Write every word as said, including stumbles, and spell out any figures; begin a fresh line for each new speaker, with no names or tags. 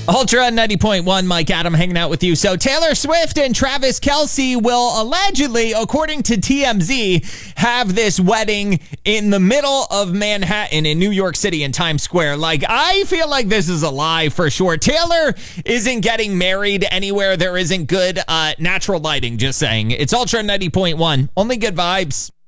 Ultra ninety point one, Mike Adam hanging out with you. So Taylor Swift and Travis Kelce will allegedly, according to T M Z, have this wedding in the middle of Manhattan in New York City in Times Square. Like, I feel like this is a lie for sure. Taylor isn't getting married anywhere there isn't good uh, natural lighting, just saying. It's Ultra ninety point one. Only good vibes.